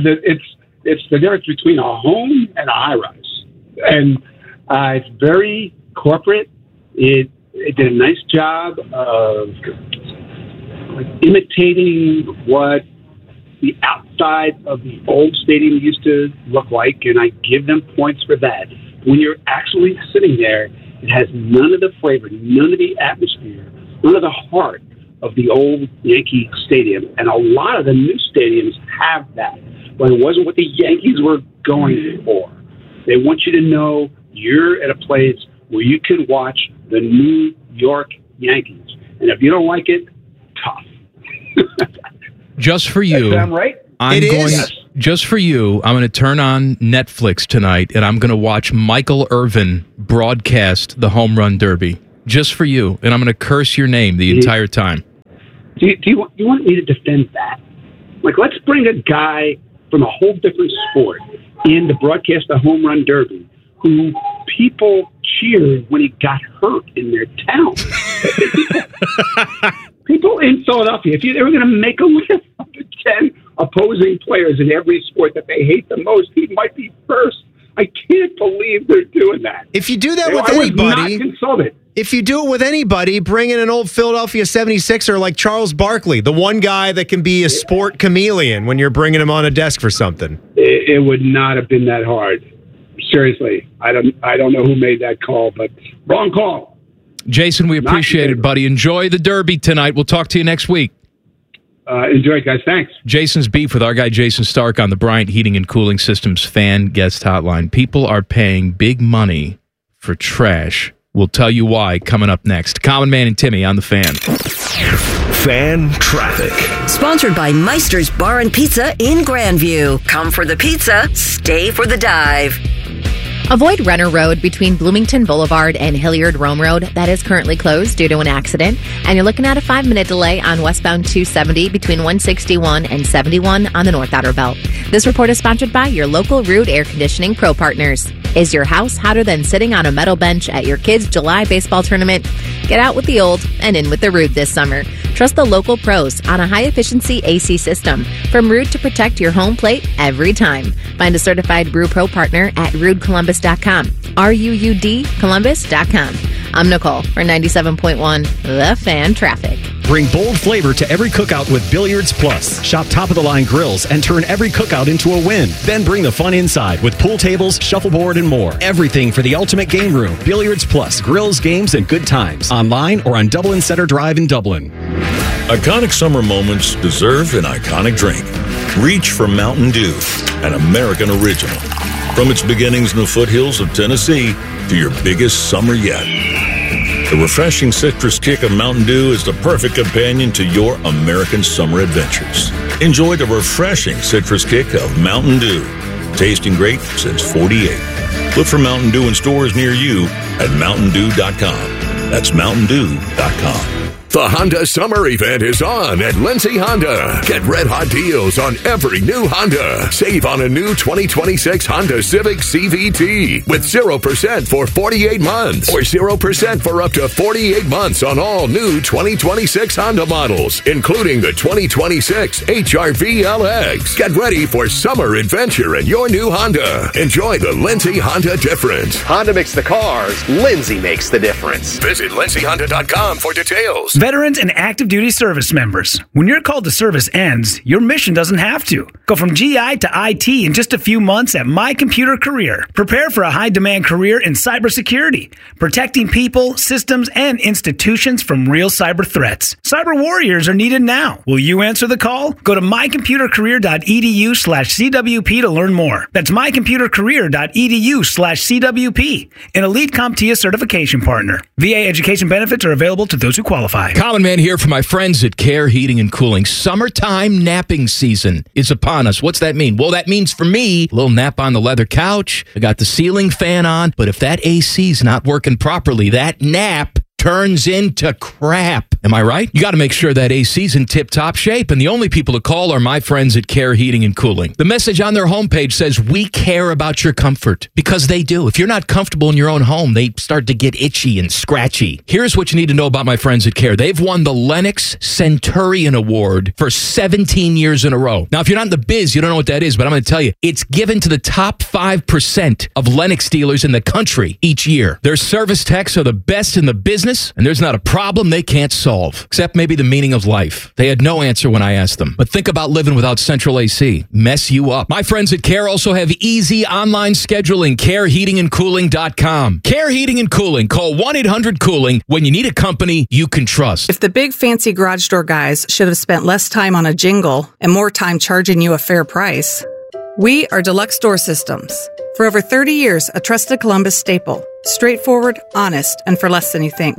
it's the difference between a home and a high-rise. And it's very corporate. It did a nice job of imitating what the outside of the old stadium used to look like, and I give them points for that. When you're actually sitting there, it has none of the flavor, none of the atmosphere, none of the heart of the old Yankee Stadium, and a lot of the new stadiums have that. But it wasn't what the Yankees were going for. They want you to know you're at a place where you can watch the New York Yankees. And if you don't like it, tough. Just for you. That sound right? Just for you, I'm going to turn on Netflix tonight, and I'm going to watch Michael Irvin broadcast the Home Run Derby. Just for you. And I'm going to curse your name the entire time. Do you want me to defend that? Like, let's bring a guy from a whole different sport in to broadcast the Home Run Derby who people cheered when he got hurt in their town. People in Philadelphia, if they were going to make a list of the 10 opposing players in every sport that they hate the most, he might be first. I can't believe they're doing that. If you do that with anybody, if you do it with anybody, bring in an old Philadelphia 76er like Charles Barkley, the one guy that can be a sport chameleon when you're bringing him on a desk for something. It would not have been that hard. Seriously, I don't know who made that call, but wrong call. Jason, we appreciate it, buddy. Enjoy the Derby tonight. We'll talk to you next week. Enjoy it, guys. Thanks. Jason's beef with our guy Jason Stark on the Bryant Heating and Cooling Systems fan guest hotline. People are paying big money for trash. We'll tell you why coming up next. Common Man and Timmy on the Fan. Fan traffic. Sponsored by Meister's Bar and Pizza in Grandview. Come for the pizza, stay for the dive. Avoid Renner Road between Bloomington Boulevard and Hilliard Rome Road. That is currently closed due to an accident. And you're looking at a 5-minute delay on westbound 270 between 161 and 71 on the North Outer Belt. This report is sponsored by your local Ruud Air Conditioning Pro Partners. Is your house hotter than sitting on a metal bench at your kids' July baseball tournament? Get out with the old and in with the Ruud this summer. Trust the local pros on a high-efficiency AC system. From Ruud to protect your home plate every time. Find a certified Brew Pro partner at RuudColumbus.com. RUUD Columbus.com. I'm Nicole for 97.1 The Fan Traffic. Bring bold flavor to every cookout with Billiards Plus. Shop top-of-the-line grills and turn every cookout into a win. Then bring the fun inside with pool tables, shuffleboard, and more. Everything for the ultimate game room. Billiards Plus. Grills, games, and good times. Online or on Dublin Center Drive in Dublin. Iconic summer moments deserve an iconic drink. Reach for Mountain Dew, an American original. From its beginnings in the foothills of Tennessee to your biggest summer yet. The refreshing citrus kick of Mountain Dew is the perfect companion to your American summer adventures. Enjoy the refreshing citrus kick of Mountain Dew. Tasting great since 48. Look for Mountain Dew in stores near you at MountainDew.com. That's MountainDew.com. The Honda Summer Event is on at Lindsay Honda. Get red-hot deals on every new Honda. Save on a new 2026 Honda Civic CVT with 0% for 48 months or 0% for up to 48 months on all new 2026 Honda models, including the 2026 HR-V LX. Get ready for summer adventure in your new Honda. Enjoy the Lindsay Honda difference. Honda makes the cars. Lindsay makes the difference. Visit LindsayHonda.com for details. Veterans and active duty service members, when your call to service ends, your mission doesn't have to. Go from GI to IT in just a few months at My Computer Career. Prepare for a high-demand career in cybersecurity, protecting people, systems, and institutions from real cyber threats. Cyber warriors are needed now. Will you answer the call? Go to mycomputercareer.edu/CWP to learn more. That's mycomputercareer.edu/CWP, an elite CompTIA certification partner. VA education benefits are available to those who qualify. Common Man here for my friends at Care Heating and Cooling. Summertime napping season is upon us. What's that mean? Well, that means for me, a little nap on the leather couch. I got the ceiling fan on, but if that AC's not working properly, that nap turns into crap. Am I right? You got to make sure that AC's in tip-top shape, and the only people to call are my friends at Care Heating and Cooling. The message on their homepage says, we care about your comfort, because they do. If you're not comfortable in your own home, they start to get itchy and scratchy. Here's what you need to know about my friends at Care. They've won the Lennox Centurion Award for 17 years in a row. Now, if you're not in the biz, you don't know what that is, but I'm going to tell you, it's given to the top 5% of Lennox dealers in the country each year. Their service techs are the best in the business, business, and there's not a problem they can't solve, except maybe the meaning of life. They had no answer when I asked them. But think about living without central AC. Mess you up. My friends at Care also have easy online scheduling. CareHeatingandCooling.com. Care Heating and Cooling. Call 1-800-COOLING when you need a company you can trust. If the big fancy garage door guys should have spent less time on a jingle and more time charging you a fair price, we are Deluxe Door Systems. For over 30 years, a trusted Columbus staple. Straightforward, honest, and for less than you think.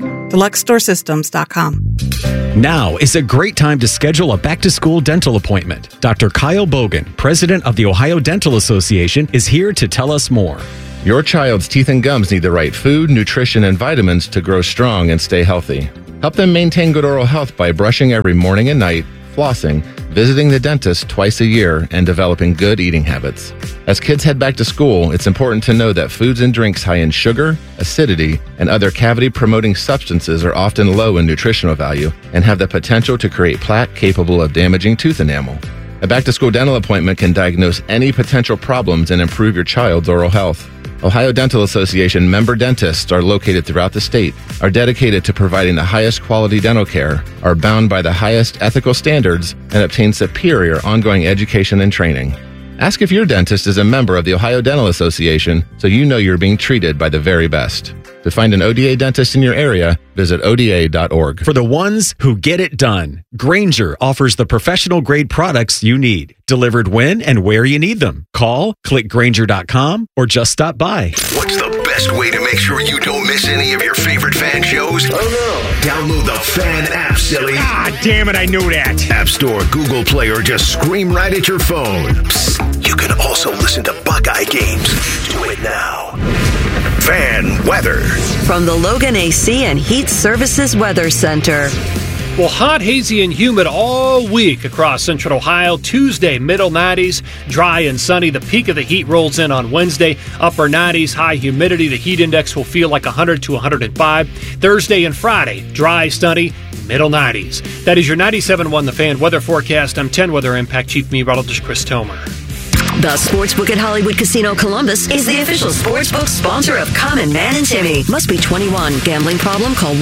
DeluxeDoorSystems.com. Now is a great time to schedule a back-to-school dental appointment. Dr. Kyle Bogan, president of the Ohio Dental Association, is here to tell us more. Your child's teeth and gums need the right food, nutrition, and vitamins to grow strong and stay healthy. Help them maintain good oral health by brushing every morning and night, flossing, visiting the dentist twice a year, and developing good eating habits. As kids head back to school, it's important to know that foods and drinks high in sugar, acidity, and other cavity-promoting substances are often low in nutritional value and have the potential to create plaque capable of damaging tooth enamel. A back-to-school dental appointment can diagnose any potential problems and improve your child's oral health. Ohio Dental Association member dentists are located throughout the state, are dedicated to providing the highest quality dental care, are bound by the highest ethical standards, and obtain superior ongoing education and training. Ask if your dentist is a member of the Ohio Dental Association so you know you're being treated by the very best. To find an ODA dentist in your area, visit ODA.org. For the ones who get it done, Grainger offers the professional-grade products you need, delivered when and where you need them. Call, click Grainger.com, or just stop by. What's the best way to make sure you don't miss any of your favorite fan shows? Oh no! Download the Fan app, silly. Ah, damn it, I knew that. App Store, Google Play, or just scream right at your phone. Psst, you can also listen to Buckeye games. Do it now. Fan weather. From the Logan AC and Heat Services Weather Center. Well, hot, hazy, and humid all week across central Ohio. Tuesday, middle 90s, dry and sunny. The peak of the heat rolls in on Wednesday. Upper 90s, high humidity. The heat index will feel like 100 to 105. Thursday and Friday, dry, sunny, middle 90s. That is your 97.1 The Fan weather forecast. I'm 10 Weather Impact Chief Meteorologist Chris Tomer. The Sportsbook at Hollywood Casino Columbus is the official sportsbook sponsor of Common Man and Timmy. Must be 21. Gambling problem? Call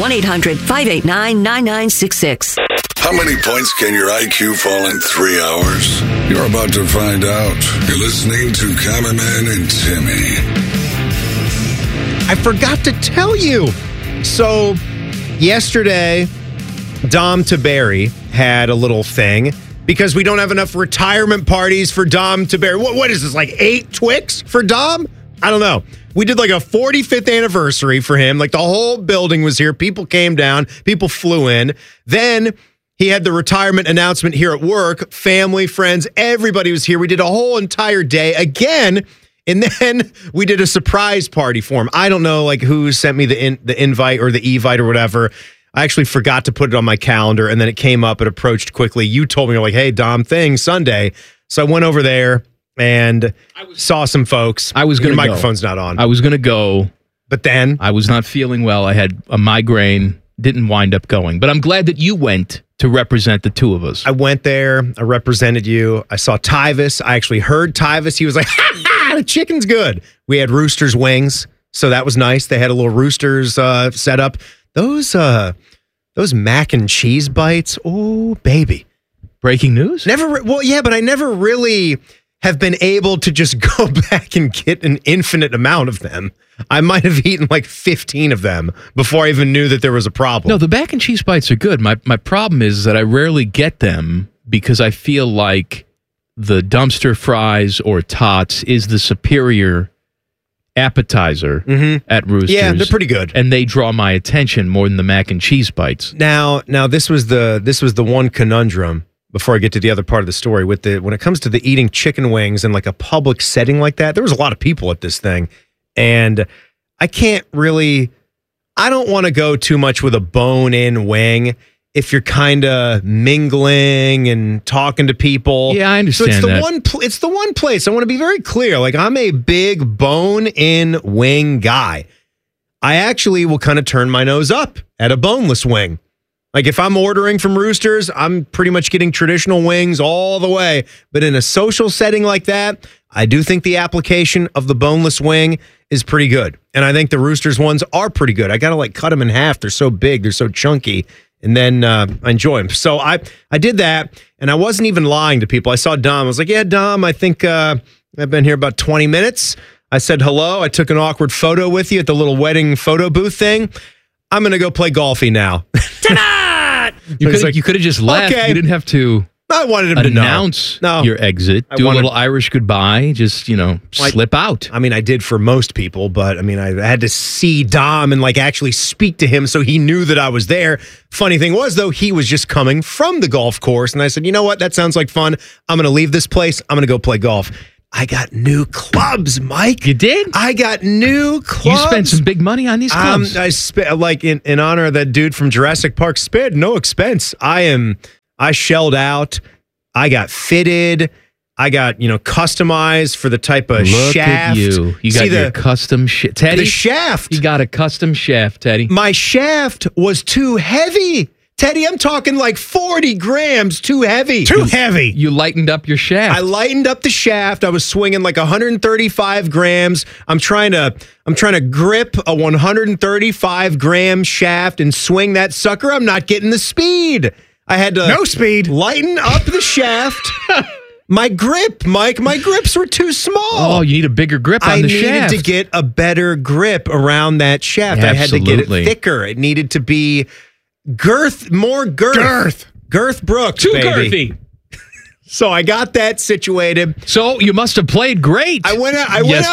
1-800-589-9966. How many points can your IQ fall in 3 hours? You're about to find out. You're listening to Common Man and Timmy. I forgot to tell you. So, yesterday, Dom Taberi had a little thing. Because we don't have enough retirement parties for Dom Taberi. What is this, like 8 Twix for Dom? I don't know. We did like a 45th anniversary for him. Like the whole building was here. People came down. People flew in. Then he had the retirement announcement here at work. Family, friends, everybody was here. We did a whole entire day again. And then we did a surprise party for him. I don't know like who sent me the invite or the evite or whatever. I actually forgot to put it on my calendar, and then it came up. It approached quickly. You told me, like, hey, Dom, thing, Sunday. So I went over there and saw some folks. I was going to go. Your microphone's not on. I was going to go. But then? I was not feeling well. I had a migraine. Didn't wind up going. But I'm glad that you went to represent the two of us. I went there. I represented you. I saw Tyvis. I actually heard Tyvis. He was like, ha, the chicken's good. We had Rooster's wings, so that was nice. They had a little Rooster's set up. Those mac and cheese bites, oh baby! Breaking news? Well, yeah, but I never really have been able to just go back and get an infinite amount of them. I might have eaten like 15 of them before I even knew that there was a problem. No, the mac and cheese bites are good. My problem is that I rarely get them because I feel like the dumpster fries or tots is the superior appetizer at Roosters. Yeah, they're pretty good. And they draw my attention more than the mac and cheese bites. Now this was the one conundrum before I get to the other part of the story when it comes to the eating chicken wings in like a public setting like that. There was a lot of people at this thing, and I don't want to go too much with a bone-in wing if you're kind of mingling and talking to people. Yeah, I understand that. It's the one place. I want to be very clear. Like, I'm a big bone-in wing guy. I actually will kind of turn my nose up at a boneless wing. Like if I'm ordering from Roosters, I'm pretty much getting traditional wings all the way. But in a social setting like that, I do think the application of the boneless wing is pretty good. And I think the Roosters ones are pretty good. I got to cut them in half. They're so big. They're so chunky. And then I enjoy them. So I did that, and I wasn't even lying to people. I saw Dom. I was like, yeah, Dom, I think I've been here about 20 minutes. I said hello. I took an awkward photo with you at the little wedding photo booth thing. I'm going to go play golfy now. Tonight! You could have just left. Okay. You didn't have to I wanted him to announce your exit. Do a little Irish goodbye. Just, slip out. I mean, I did for most people, but I mean, I had to see Dom and actually speak to him so he knew that I was there. Funny thing was, though, he was just coming from the golf course. And I said, you know what? That sounds like fun. I'm going to leave this place. I'm going to go play golf. I got new clubs, Mike. You did? I got new clubs. You spent some big money on these clubs. I spent, in honor of that dude from Jurassic Park, spared no expense. I shelled out. I got fitted. I got, customized for the type of Look shaft. At you. You got your custom shaft. Teddy? The shaft. You got a custom shaft, Teddy. My shaft was too heavy. Teddy, I'm talking 40 grams too heavy. Too heavy. You lightened up your shaft. I lightened up the shaft. I was swinging 135 grams. I'm trying to grip a 135 gram shaft and swing that sucker. I'm not getting the speed. I had to no speed. Lighten up the shaft. My grip, Mike, my grips were too small. Oh, you need a bigger grip on the shaft. I needed to get a better grip around that shaft. Absolutely. I had to get it thicker. It needed to be more girth. Girth Brooks, too baby. girthy. So I got that situated. So you must have played great. I went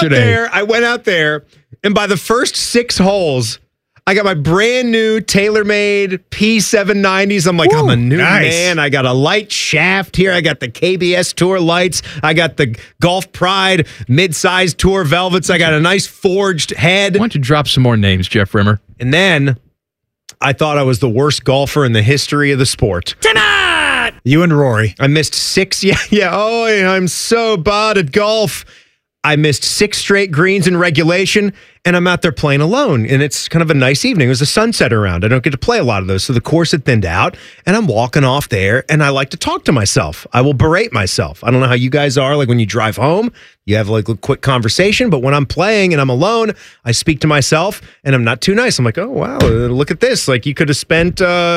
out there, and by the first 6 holes, I got my brand new TaylorMade P790s. I'm like, I'm a new man. I got a light shaft here. I got the KBS Tour lights. I got the Golf Pride mid-size Tour velvets. I got a nice forged head. Why don't you drop some more names, Jeff Rimmer? And then I thought I was the worst golfer in the history of the sport. Tonight! You and Rory. I missed 6. Yeah. Oh, I'm so bad at golf. I missed 6 straight greens in regulation, and I'm out there playing alone. And it's kind of a nice evening. It was a sunset around. I don't get to play a lot of those. So the course had thinned out, and I'm walking off there, and I like to talk to myself. I will berate myself. I don't know how you guys are. When you drive home, you have a quick conversation. But when I'm playing and I'm alone, I speak to myself, and I'm not too nice. I'm like, oh, wow, look at this. You could have spent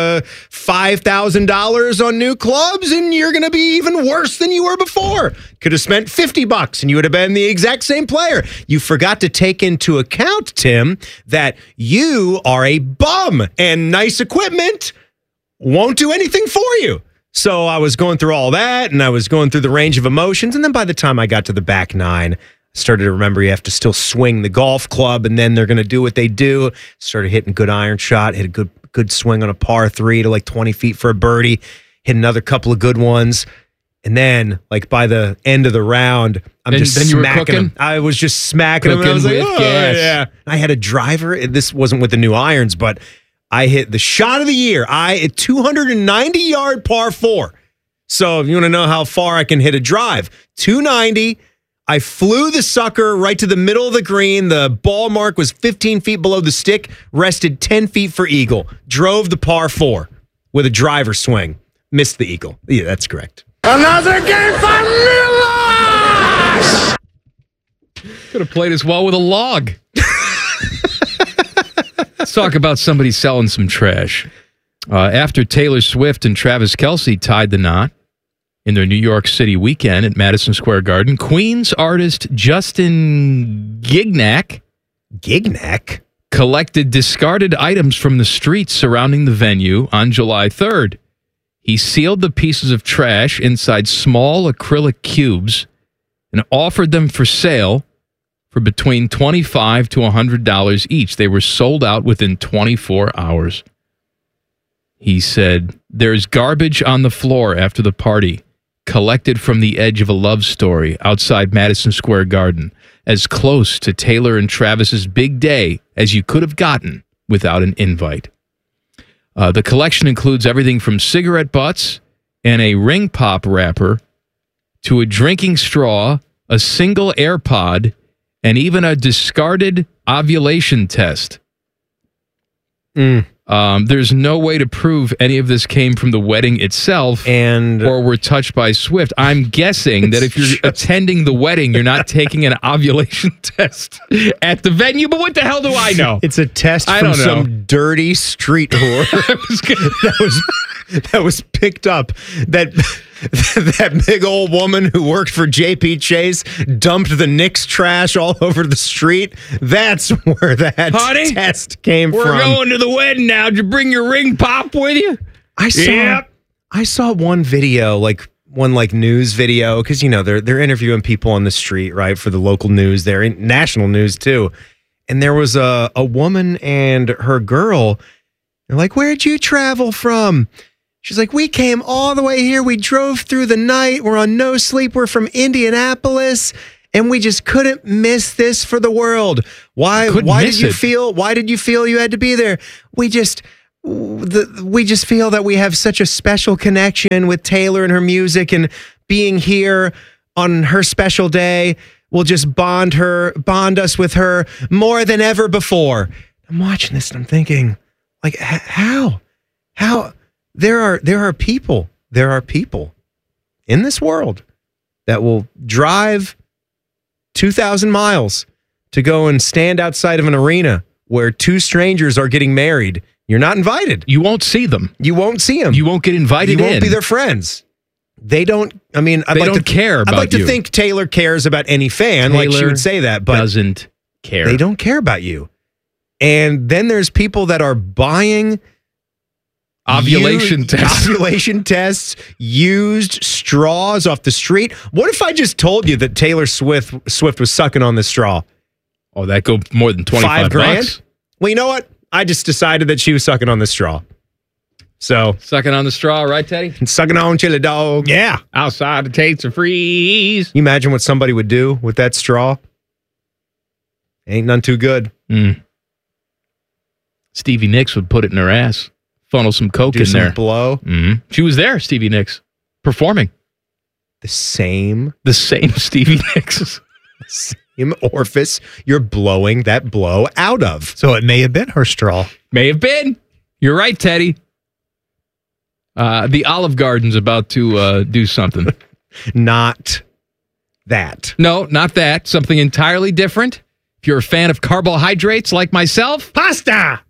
$5,000 on new clubs, and you're going to be even worse than you were before. Could have spent $50, and you would have been the exact same player. You forgot to take into account, Tim, that you are a bum, and nice equipment won't do anything for you. So I was going through all that, and I was going through the range of emotions, and then by the time I got to the back 9, I started to remember you have to still swing the golf club, and then they're going to do what they do. Started hitting good iron shot, hit a good swing on a par 3 to 20 feet for a birdie, hit another couple of good ones. And then, by the end of the round, I'm just smacking him. I was just smacking him. And I was like, yeah. I had a driver. This wasn't with the new irons, but I hit the shot of the year. A 290-yard par 4. So if you want to know how far I can hit a drive, 290. I flew the sucker right to the middle of the green. The ball mark was 15 feet below the stick, rested 10 feet for eagle. Drove the par 4 with a driver swing. Missed the eagle. Yeah, that's correct. Another game for Milos! Could have played as well with a log. Let's talk about somebody selling some trash. After Taylor Swift and Travis Kelce tied the knot in their New York City weekend at Madison Square Garden, Queens artist Justin Gignac collected discarded items from the streets surrounding the venue on July 3rd. He sealed the pieces of trash inside small acrylic cubes and offered them for sale for between $25 to $100 each. They were sold out within 24 hours. He said, "There's garbage on the floor after the party, collected from the edge of a love story outside Madison Square Garden, as close to Taylor and Travis's big day as you could have gotten without an invite." The collection includes everything from cigarette butts and a ring pop wrapper to a drinking straw, a single AirPod, and even a discarded ovulation test. There's no way to prove any of this came from the wedding itself or were touched by Swift. I'm guessing that if you're attending the wedding, you're not taking an ovulation test at the venue. But what the hell do I know? It's a test from some dirty street whore that was picked up. That big old woman who worked for JP Chase dumped the Knicks trash all over the street. That's where that test came from. We're going to the wedding now. Did you bring your ring pop with you? I saw one video, one news video, because they're interviewing people on the street, right, for the local news there, and national news too. And there was a woman and her girl. They're like, "Where'd you travel from?" She's like, "We came all the way here. We drove through the night. We're on no sleep. We're from Indianapolis, and we just couldn't miss this for the world." Why did you feel you had to be there? We just feel that we have such a special connection with Taylor and her music, and being here on her special day will just bond us with her more than ever before. I'm watching this and I'm thinking, how? There are people in this world that will drive 2,000 miles to go and stand outside of an arena where two strangers are getting married. You're not invited. You won't see them. You won't see them. You won't get invited in. You won't be their friends. They don't. I mean, They don't care about you. I'd like to think Taylor cares about any fan, like she would say that, but doesn't care. They don't care about you. And then there's people that are buying ovulation tests, used straws off the street. What if I just told you that Taylor Swift was sucking on this straw? Oh, that go more than $25 $5,000? Well, you know what? I just decided that she was sucking on this straw. So sucking on the straw, right, Teddy? Sucking on chili dog. Yeah. Outside the tates of freeze. You imagine what somebody would do with that straw? Ain't none too good. Stevie Nicks would put it in her ass. Funnel some coke Do in some there. blow. Mm-hmm. She was there, Stevie Nicks, performing. The same Stevie Nicks. Same orifice you're blowing that blow out of. So it may have been her straw. May have been. You're right, Teddy. The Olive Garden's about to do something. Not that. No, not that. Something entirely different. If you're a fan of carbohydrates like myself, pasta.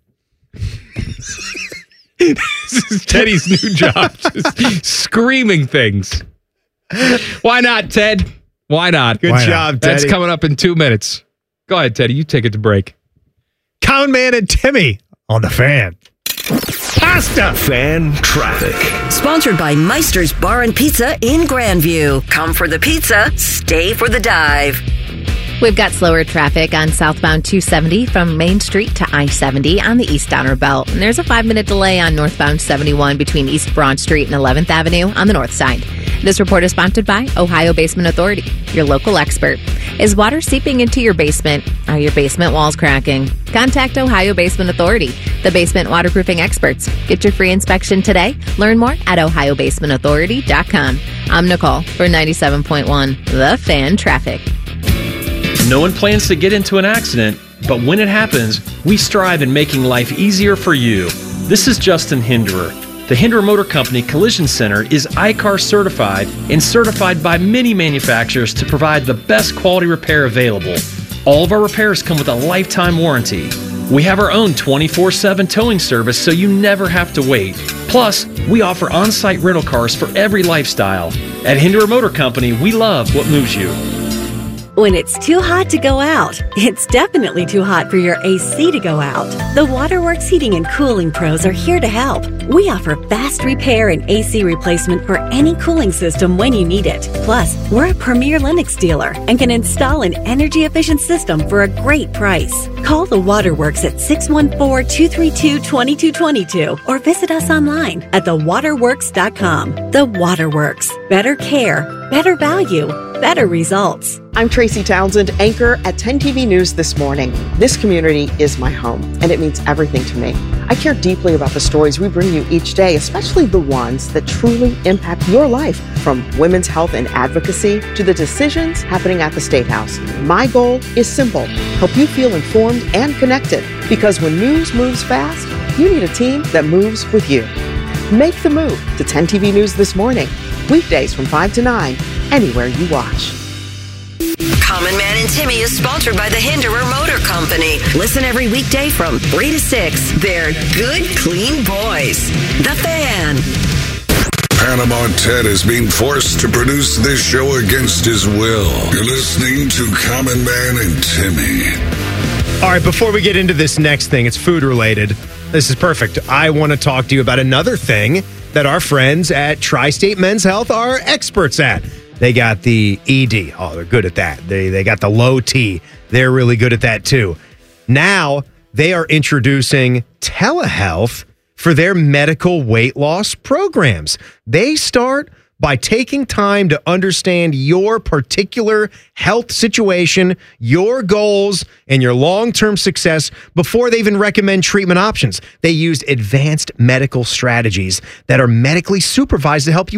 This is Teddy's new job. Just screaming things. Why not, Ted? Why not? Good job, Teddy. That's coming up in 2 minutes. Go ahead, Teddy. You take it to break. Con Man and Timmy on the Fan. Pasta Fan Traffic. Sponsored by Meister's Bar and Pizza in Grandview. Come for the pizza, stay for the dive. We've got slower traffic on southbound 270 from Main Street to I-70 on the East Downer Belt. And there's a 5-minute delay on northbound 71 between East Broad Street and 11th Avenue on the north side. This report is sponsored by Ohio Basement Authority, your local expert. Is water seeping into your basement? Are your basement walls cracking? Contact Ohio Basement Authority, the basement waterproofing experts. Get your free inspection today. Learn more at ohiobasementauthority.com. I'm Nicole for 97.1 The Fan Traffic. No one plans to get into an accident, but when it happens, we strive in making life easier for you. This is Justin Hinderer. The Hinderer Motor Company Collision Center is ICAR certified and certified by many manufacturers to provide the best quality repair available. All of our repairs come with a lifetime warranty. We have our own 24/7 towing service so you never have to wait. Plus, we offer on-site rental cars for every lifestyle. At Hinderer Motor Company, we love what moves you. When it's too hot to go out, it's definitely too hot for your AC to go out. The Waterworks Heating and Cooling Pros are here to help. We offer fast repair and AC replacement for any cooling system when you need it. Plus, we're a premier Lennox dealer and can install an energy-efficient system for a great price. Call the Waterworks at 614-232-2222 or visit us online at thewaterworks.com. The Waterworks. Better care, better value, better results. I'm Tracy Townsend, anchor at 10 TV News this morning. This community is my home, and it means everything to me. I care deeply about the stories we bring you each day, especially the ones that truly impact your life, from women's health and advocacy to the decisions happening at the State House. My goal is simple: help you feel informed and connected, because when news moves fast, you need a team that moves with you. Make the move to 10 TV News This Morning. Weekdays from 5 to 9, anywhere you watch. Common Man and Timmy is sponsored by the Hinderer Motor Company. Listen every weekday from 3 to 6. They're good, clean boys. The Fan. Panama Ted is being forced to produce this show against his will. You're listening to Common Man and Timmy. All right, before we get into this next thing, it's food related. This is perfect. I want to talk to you about another thing that our friends at Tri-State Men's Health are experts at. They got the ED. Oh, they're good at that. They got the low T. They're really good at that too. Now they are introducing telehealth for their medical weight loss programs. They start by taking time to understand your particular health situation, your goals, and your long-term success before they even recommend treatment options. They use advanced medical strategies that are medically supervised to help you